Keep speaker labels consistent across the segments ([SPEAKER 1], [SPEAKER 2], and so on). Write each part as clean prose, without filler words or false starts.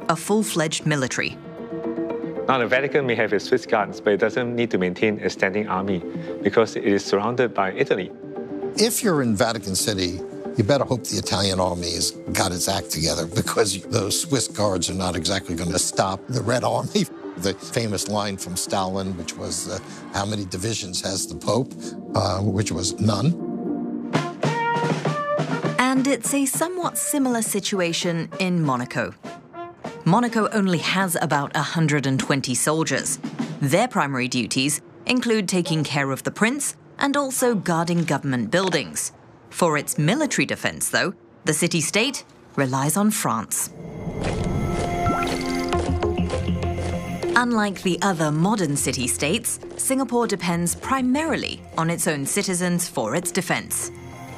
[SPEAKER 1] a full-fledged military.
[SPEAKER 2] Now, the Vatican may have its Swiss guards, but it doesn't need to maintain a standing army because it is surrounded by Italy.
[SPEAKER 3] If you're in Vatican City, you better hope the Italian army has got its act together, because those Swiss guards are not exactly going to stop the Red Army. The famous line from Stalin, which was, how many divisions has the Pope? Which was none.
[SPEAKER 1] And it's a somewhat similar situation in Monaco. Monaco only has about 120 soldiers. Their primary duties include taking care of the prince and also guarding government buildings. For its military defense, though, the city-state relies on France. Unlike the other modern city-states, Singapore depends primarily on its own citizens for its defense.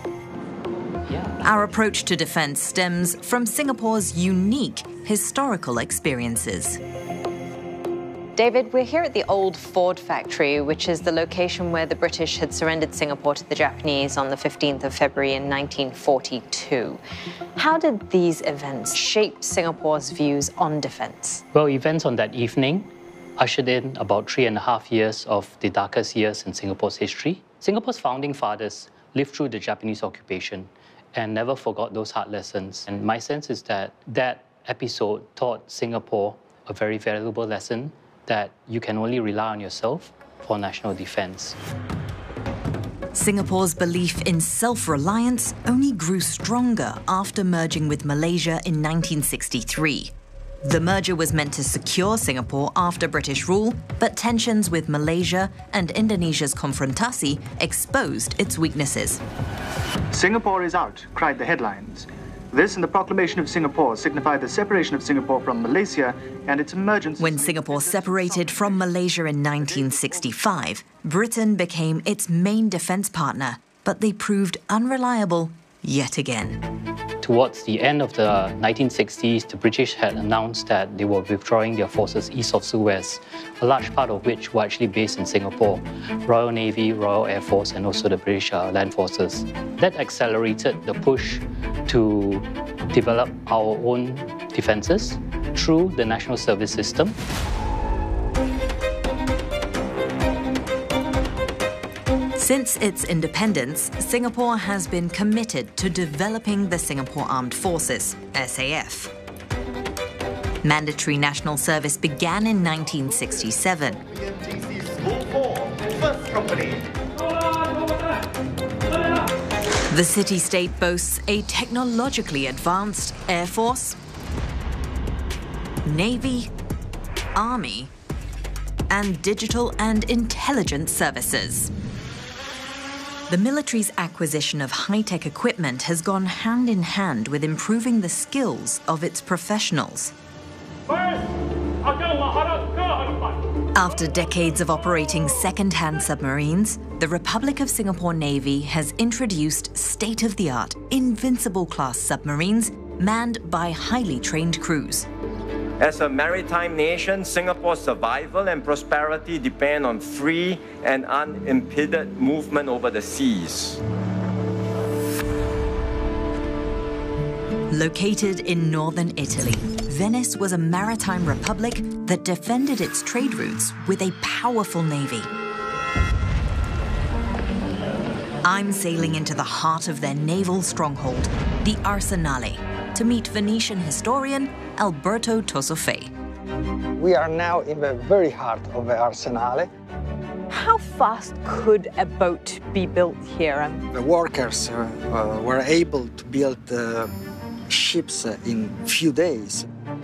[SPEAKER 1] Our approach to defense stems from Singapore's unique historical experiences.
[SPEAKER 4] David, we're here at the old Ford factory, which is the location where the British had surrendered Singapore to the Japanese on the 15th of February in 1942. How did these events shape Singapore's views on defense?
[SPEAKER 5] Well, events on that evening ushered in about 3.5 years of the darkest years in Singapore's history. Singapore's founding fathers lived through the Japanese occupation and never forgot those hard lessons. And my sense is that that episode taught Singapore a very valuable lesson that you can only rely on yourself for national defense.
[SPEAKER 1] Singapore's belief in self-reliance only grew stronger after merging with Malaysia in 1963. The merger was meant to secure Singapore after British rule, but tensions with Malaysia and Indonesia's konfrontasi exposed its weaknesses.
[SPEAKER 6] Singapore is out, cried the headlines. This and the proclamation of Singapore signified the separation of Singapore from Malaysia and its emergence.
[SPEAKER 1] When Singapore separated from Malaysia in 1965, Britain became its main defense partner, but they proved unreliable yet again.
[SPEAKER 5] Towards the end of the 1960s, the British had announced that they were withdrawing their forces east of Suez, a large part of which were actually based in Singapore, Royal Navy, Royal Air Force, and also the British Land Forces. That accelerated the push to develop our own defenses through the National Service System.
[SPEAKER 1] Since its independence, Singapore has been committed to developing the Singapore Armed Forces, SAF. Mandatory national service began in 1967. The city-state boasts a technologically advanced Air Force, Navy, Army, and digital and intelligence services. The military's acquisition of high-tech equipment has gone hand in hand with improving the skills of its professionals. After decades of operating second-hand submarines, the Republic of Singapore Navy has introduced state-of-the-art Invincible-class submarines manned by highly trained crews.
[SPEAKER 7] As a maritime nation, Singapore's survival and prosperity depend on free and unimpeded movement over the seas.
[SPEAKER 1] Located in northern Italy, Venice was a maritime republic that defended its trade routes with a powerful navy. I'm sailing into the heart of their naval stronghold, the Arsenale, to meet Venetian historian Alberto Tosofei.
[SPEAKER 8] We are now in the very heart of the Arsenale.
[SPEAKER 9] How fast could a boat be built here?
[SPEAKER 8] The workers were able to build ships in few days.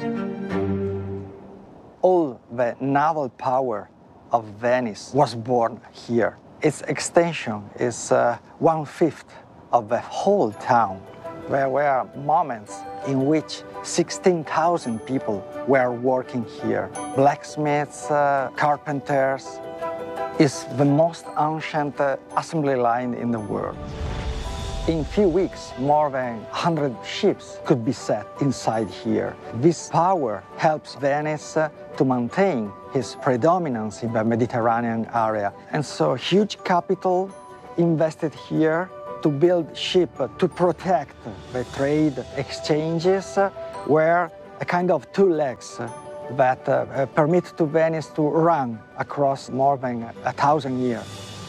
[SPEAKER 8] All the naval power of Venice was born here. Its extension is 1/5 of the whole town. There were moments in which 16,000 people were working here. Blacksmiths, carpenters. It's the most ancient assembly line in the world. In few weeks, more than 100 ships could be set inside here. This power helps Venice to maintain its predominance in the Mediterranean area. And so huge capital invested here to build ships to protect the trade exchanges where a kind of two legs that permit to Venice to run across more than 1,000 years.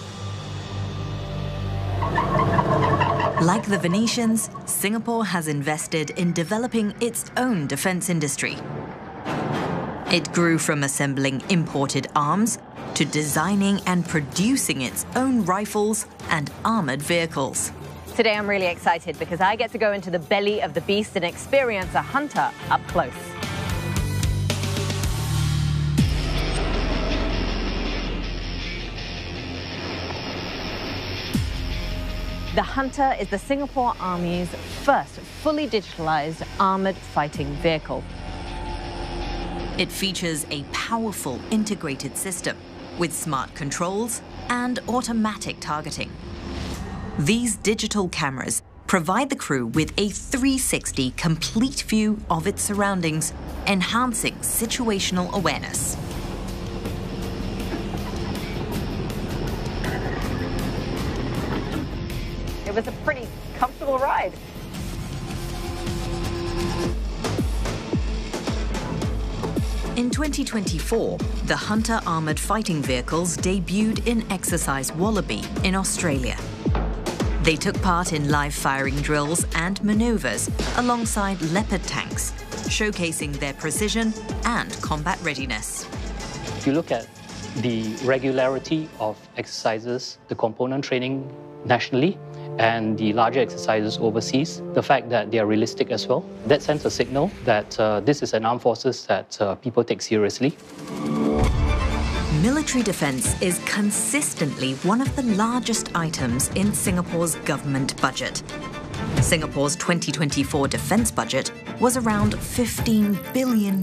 [SPEAKER 1] Like the Venetians, Singapore has invested in developing its own defense industry. It grew from assembling imported arms to designing and producing its own rifles and armored vehicles.
[SPEAKER 9] Today I'm really excited because I get to go into the belly of the beast and experience a hunter up close. The Hunter is the Singapore Army's first fully digitalized armored fighting vehicle.
[SPEAKER 1] It features a powerful integrated system with smart controls and automatic targeting. These digital cameras provide the crew with a 360 complete view of its surroundings, enhancing situational awareness.
[SPEAKER 9] It was a pretty comfortable ride.
[SPEAKER 1] In 2024, the Hunter armoured fighting vehicles debuted in Exercise Wallaby in Australia. They took part in live firing drills and manoeuvres alongside Leopard tanks, showcasing their precision and combat readiness.
[SPEAKER 5] If you look at the regularity of exercises, the component training nationally, and the larger exercises overseas, the fact that they are realistic as well, that sends a signal that this is an armed forces that people take seriously.
[SPEAKER 1] Military defence is consistently one of the largest items in Singapore's government budget. Singapore's 2024 defence budget was around $15 billion.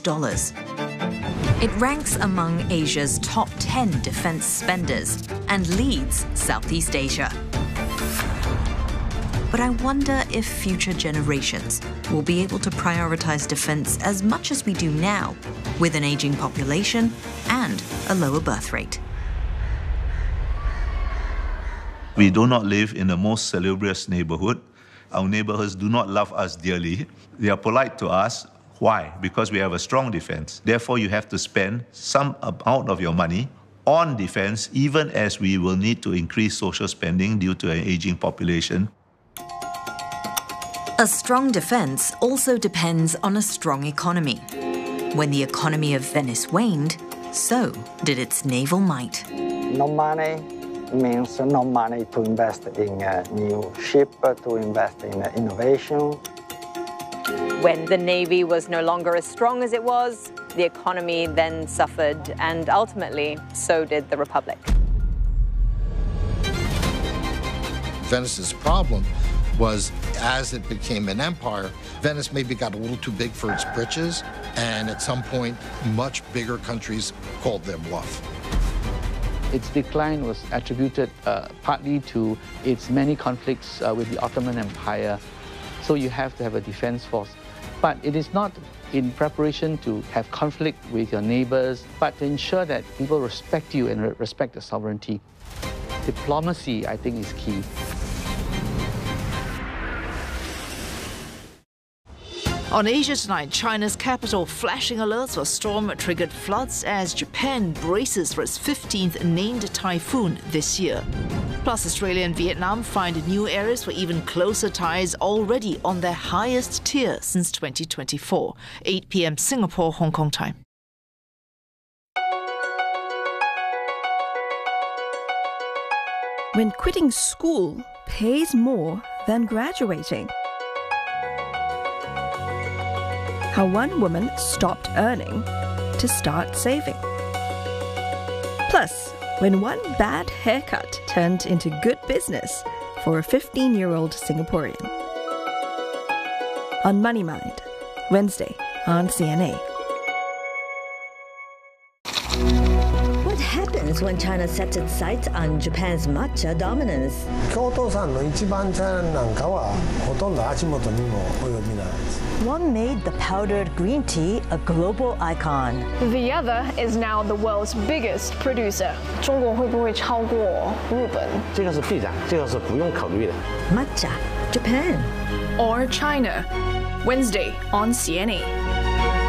[SPEAKER 1] It ranks among Asia's top 10 defence spenders and leads Southeast Asia. But I wonder if future generations will be able to prioritise defence as much as we do now, with an ageing population and a lower birth rate.
[SPEAKER 10] We do not live in the most salubrious neighbourhood. Our neighbourhoods do not love us dearly. They are polite to us. Why? Because we have a strong defence. Therefore, you have to spend some amount of your money on defence, even as we will need to increase social spending due to an ageing population.
[SPEAKER 1] A strong defence also depends on a strong economy. When the economy of Venice waned, so did its naval might.
[SPEAKER 8] No money means no money to invest in a new ship, to invest in innovation.
[SPEAKER 9] When the Navy was no longer as strong as it was, the economy then suffered, and ultimately, so did the Republic.
[SPEAKER 3] Venice's problem was, as it became an empire, Venice maybe got a little too big for its britches, and at some point, much bigger countries called their bluff.
[SPEAKER 11] Its decline was attributed partly to its many conflicts with the Ottoman Empire, so you have to have a defense force. But it is not in preparation to have conflict with your neighbors, but to ensure that people respect you and respect the sovereignty. Diplomacy, I think, is key.
[SPEAKER 12] On Asia Tonight, China's capital flashing alerts for storm-triggered floods as Japan braces for its 15th named typhoon this year. Plus, Australia and Vietnam find new areas for even closer ties already on their highest tier since 2024. 8 p.m. Singapore, Hong Kong time.
[SPEAKER 13] When quitting school pays more than graduating. How one woman stopped earning to start saving. Plus, when one bad haircut turned into good business for a 15-year-old Singaporean. On Money Mind, Wednesday on CNA.
[SPEAKER 14] What happens when China sets its sights on Japan's matcha dominance?
[SPEAKER 15] 京都産の一番茶なんかはほとんど足元にも及びないです。
[SPEAKER 14] One made the powdered green tea a global icon.
[SPEAKER 16] The other is now the world's biggest producer. 中国会不会超过日本？
[SPEAKER 15] 这个是必然，这个是不用考虑的。
[SPEAKER 14] Matcha, Japan.
[SPEAKER 16] Or China. Wednesday on CNA.